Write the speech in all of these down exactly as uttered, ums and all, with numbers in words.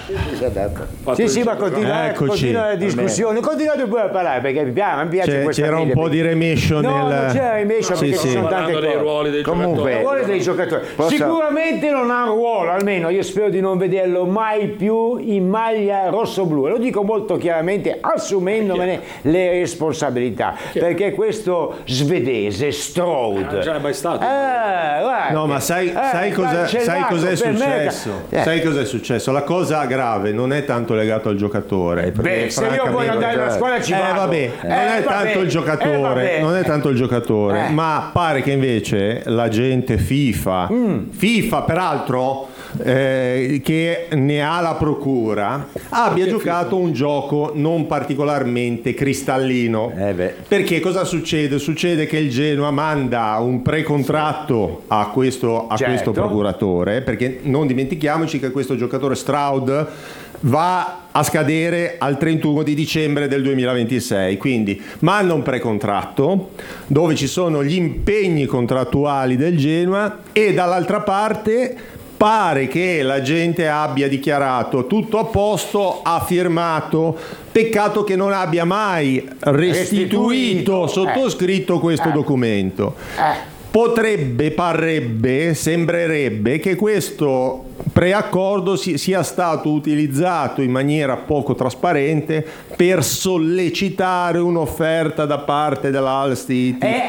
Sì, sì, ma continua, continua la discussione, continuate pure a parlare perché mi piace, mi piace c'è, questa c'era un po' di remescio no, nel... non c'era remescio sì, perché sì. ci sono tante cose. Dei ruoli dei Comunque, il ruolo dei giocatori Posso... sicuramente non ha un ruolo, almeno io spero di non vederlo mai più in maglia rosso-blu, lo dico molto chiaramente assumendomene le responsabilità, perché questo svedese Stroud non c'è mai stato. Eh, no, ma sai, eh, sai, cosa, sai cos'è successo? Me... Eh. Sai cos'è successo? La cosa grave non è tanto legato al giocatore. Beh, se io voglio andare alla scuola ci vado. Eh, vabbè, eh, non è vabbè. tanto il giocatore, eh, non è tanto il giocatore, eh. ma pare che invece la gente FIFA, mm. FIFA peraltro eh, che ne ha la procura, abbia che giocato FIFA? Un gioco non particolarmente cristallino. Eh beh. Perché cosa succede? Succede che il Genoa manda un precontratto a questo, a certo. questo procuratore, perché non dimentichiamoci che questo giocatore Stroud va a scadere al trentuno di dicembre del duemilaventisei, quindi manda un precontratto dove ci sono gli impegni contrattuali del Genoa e dall'altra parte pare che la gente abbia dichiarato tutto a posto, ha firmato, peccato che non abbia mai restituito, restituito. sottoscritto eh. questo eh. documento. Eh. Potrebbe, parrebbe, sembrerebbe che questo preaccordo si, sia stato utilizzato in maniera poco trasparente per sollecitare un'offerta da parte dell'Hull City. Eh.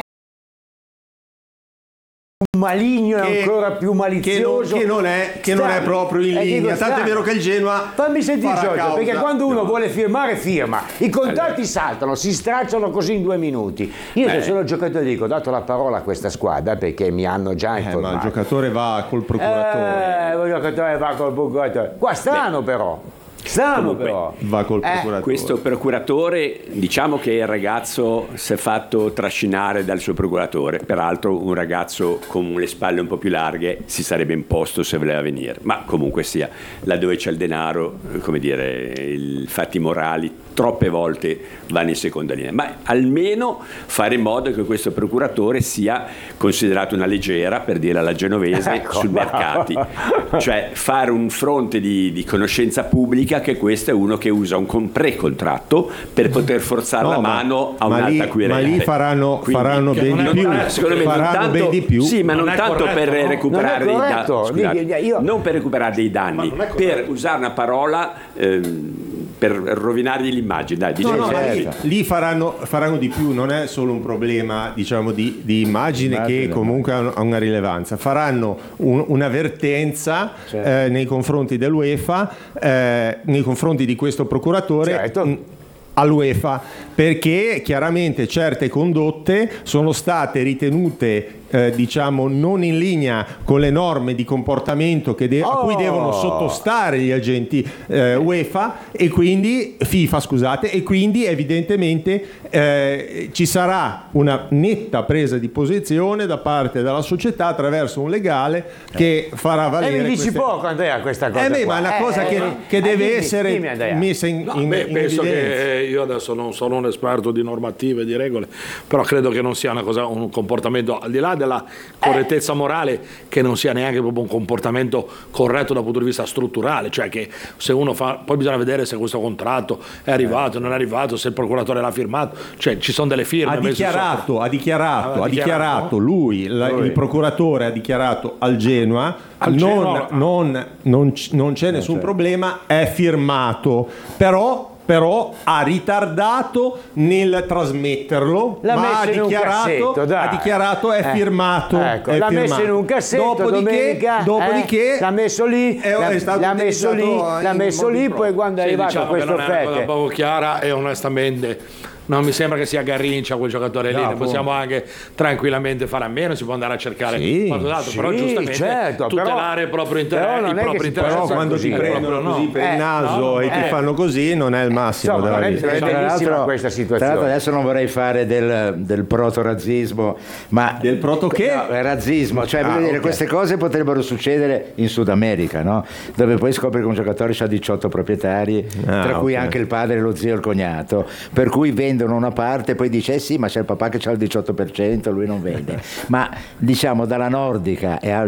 Maligno e ancora più malizioso che non, che non, è, che non è proprio in linea, tanto è vero che il Genoa fammi sentire Giorgio, perché quando uno no. vuole firmare firma, i contratti allora. saltano, si stracciano così in due minuti. Io se sono giocatore dico ho dato la parola a questa squadra perché mi hanno già informato. Eh, ma il giocatore va col procuratore eh, il giocatore va col procuratore qua strano Beh. però Strano però. Va col procuratore. Eh, questo procuratore, diciamo che il ragazzo si è fatto trascinare dal suo procuratore, peraltro un ragazzo con le spalle un po' più larghe si sarebbe imposto se voleva venire, ma comunque sia, laddove c'è il denaro, come dire, i fatti morali troppe volte vanno in seconda linea, ma almeno fare in modo che questo procuratore sia considerato una leggera, per dire alla genovese, ecco, sui mercati, cioè fare un fronte di, di conoscenza pubblica che questo è uno che usa un pre-contratto per poter forzare no, la ma, mano a un'alta querela. Ma lì faranno, Quindi, faranno ben di più, secondo me faranno non tanto, ben di più. Sì, ma non, non tanto corretto, per no? recuperare dei danni, io... non per recuperare dei danni, per usare una parola ehm, per rovinargli l'immagine, dai, no, no, certo. lì, lì faranno, faranno di più, non è solo un problema, diciamo, di, di immagine, immagine che comunque ha una rilevanza, faranno un, un'avvertenza certo. eh, nei confronti dell'UEFA, eh, nei confronti di questo procuratore certo. mh, all'UEFA, perché chiaramente certe condotte sono state ritenute Eh, diciamo non in linea con le norme di comportamento che de- oh. a cui devono sottostare gli agenti eh, UEFA e quindi FIFA scusate e quindi evidentemente eh, ci sarà una netta presa di posizione da parte della società attraverso un legale che farà valere e mi dici queste... poco Andrea questa cosa eh beh, qua. ma è una eh, cosa eh, che, eh, che eh, deve dimmi, essere dimmi, messa in, no, in, beh, in penso evidenza. Che io adesso non sono un esperto di normative, di regole, però credo che non sia una cosa, un comportamento al di là della correttezza morale, che non sia neanche proprio un comportamento corretto dal punto di vista strutturale, cioè che se uno fa, poi bisogna vedere se questo contratto è arrivato, non è arrivato, se il procuratore l'ha firmato, cioè ci sono delle firme. Ha dichiarato, ha dichiarato, ha ha dichiarato lui, la, lui, il procuratore ha dichiarato al Genoa, al non, Genoa. Non, non, non c'è nessun c'è. problema, è firmato, però però ha ritardato nel trasmetterlo, l'ha ma ha dichiarato, cassetto, ha dichiarato è eh, firmato. Ecco, è l'ha firmato. messo in un cassetto, dopodiché, domenica, dopodiché eh, l'ha messo lì, è, l'ha, è stato l'ha messo lì, l'ha messo lì, poi quando è sì, arrivato diciamo questa che non è una cosa offerta, poco chiara e onestamente non mi sembra che sia Garrincia quel giocatore lì, no, ne possiamo anche tranquillamente fare a meno, si può andare a cercare sì, qualcos'altro, sì, però giustamente certo, tutelare però, il proprio interesse, però, il proprio interesse però quando così, ti prendono no. così per Eh, il naso no, e ti eh. fanno così non è il massimo Insomma, della non è- vita. è Tra bellissima l'altro- questa situazione. Tra l'altro adesso non vorrei fare del, del proto-razzismo, ma Del proto che? No, razzismo, cioè Ah, voglio dire, ok. queste cose potrebbero succedere in Sud America, no? Dove poi scopri che un giocatore ha diciotto proprietari, Ah, tra cui ok. anche il padre, lo zio e il cognato, per cui vendono una parte e poi dice eh sì, ma c'è il papà che ha il diciotto per cento, lui non vende. Ma diciamo dalla nordica e al